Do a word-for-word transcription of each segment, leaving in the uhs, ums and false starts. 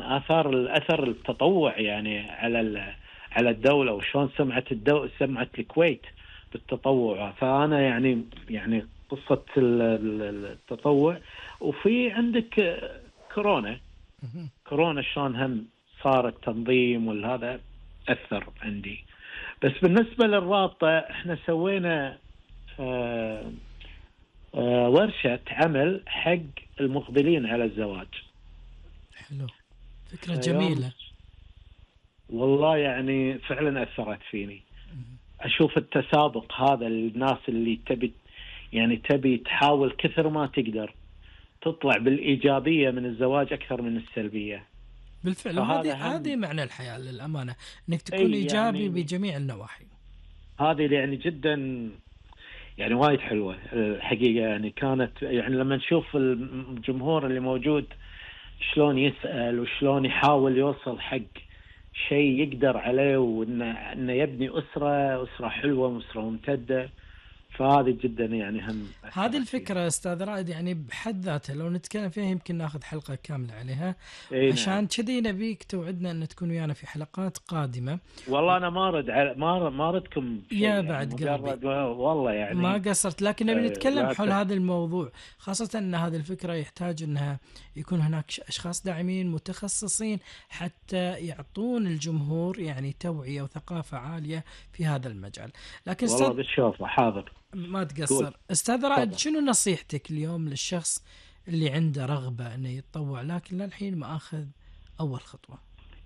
آثار الأثر التطوع يعني على على الدولة، وشون سمعة الدولة سمعة الكويت بالتطوع. فأنا يعني يعني قصة التطوع. وفي عندك كورونا كورونا شلون هم صار التنظيم والهذا أثر عندي. بس بالنسبة للرابطة احنا سوينا آه آه ورشة عمل حق المقبلين على الزواج. حلو، فكرة جميلة والله، يعني فعلا أثرت فيني. أشوف التسابق هذا، الناس اللي تبي يعني تبي تحاول كثر ما تقدر تطلع بالإيجابية من الزواج أكثر من السلبية. بالفعل، وهذه هذه معنى الحياة للأمانة، إنك تكون إيجابي يعني بجميع النواحي. هذه يعني جدا يعني وايد حلوة الحقيقة. يعني كانت يعني لما نشوف الجمهور اللي موجود شلون يسأل وشلون يحاول يوصل حق شيء يقدر عليه، وإنه إنه يبني أسرة أسرة حلوة وأسرة ممتدة. فهذه جدا يعني هم هذه الفكرة أستاذ رائد يعني بحد ذاتها لو نتكلم فيها يمكن ناخذ حلقة كاملة عليها. عشان كذي نبيك توعدنا أن تكون ويانا في حلقات قادمة. والله أنا ما أرد على ما ما أردكم يا بعد يعني قلبي والله يعني ما قصرت، لكن نبي نتكلم آه حول هذا الموضوع، خاصة أن هذه الفكرة يحتاج أنها يكون هناك أشخاص داعمين متخصصين حتى يعطون الجمهور يعني توعية وثقافة عالية في هذا المجال. لكن والله بالشوفة حاضر ما تقصر. أستاذ رائد، شنو نصيحتك اليوم للشخص اللي عنده رغبة أنه يتطوع لكن للحين ما أخذ أول خطوة؟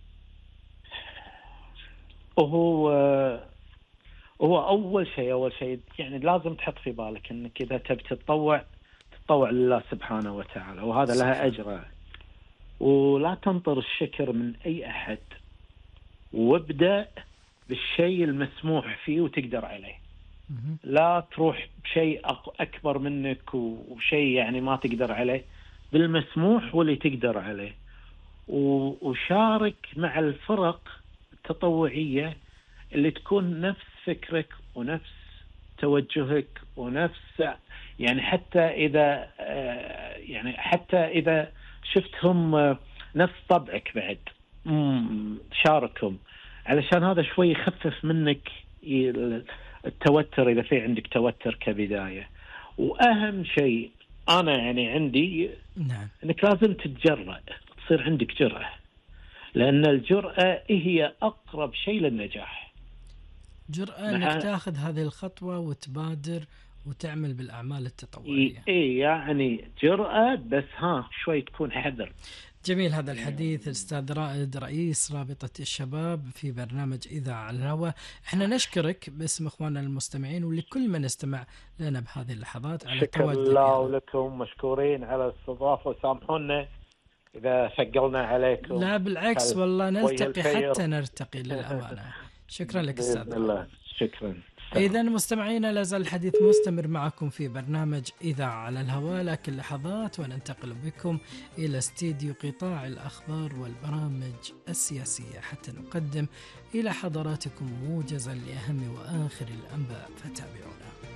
وهو هو أول شيء أول شيء يعني لازم تحط في بالك أنك إذا تبي تتطوع تتطوع لله سبحانه وتعالى، وهذا لها أجر. ولا تنطر الشكر من أي أحد، وابدأ بالشيء المسموح فيه وتقدر عليه. لا تروح بشيء أكبر منك وشيء يعني ما تقدر عليه، بالمسموح واللي تقدر عليه. وشارك مع الفرق التطوعية اللي تكون نفس فكرك ونفس توجهك ونفس يعني حتى إذا يعني حتى إذا شفتهم نفس طبعك بعد شاركهم، علشان هذا شوي يخفف منك التوتر إذا في عندك توتر كبداية. وأهم شيء أنا يعني عندي نعم. أنك لازم تتجرأ، تصير عندك جرأة، لأن الجرأة هي أقرب شيء للنجاح. جرأة أنك تأخذ هذه الخطوة وتبادر وتعمل بالأعمال التطوعية. إيه يعني جرأة، بس ها شوي تكون حذر. جميل هذا الحديث. الأستاذ رائد رئيس رابطة الشباب في برنامج إذاعة على الهواء، احنا نشكرك باسم اخواننا المستمعين ولكل من استمع لنا بهذه اللحظات على تواجدك. شكرا الله ولكم، مشكورين على الاستضافة، وسامحونا إذا ثقلنا عليكم. لا بالعكس والله نلتقي حتى نرتقي للأمانة. شكرا لك أستاذ الله. شكرا. إذا مستمعينا لازال الحديث مستمر معكم في برنامج إذاعة على الهواء، لكن لحظات وننتقل بكم إلى استديو قطاع الأخبار والبرامج السياسية حتى نقدم إلى حضراتكم موجزا لأهم وآخر الأنباء، فتابعونا.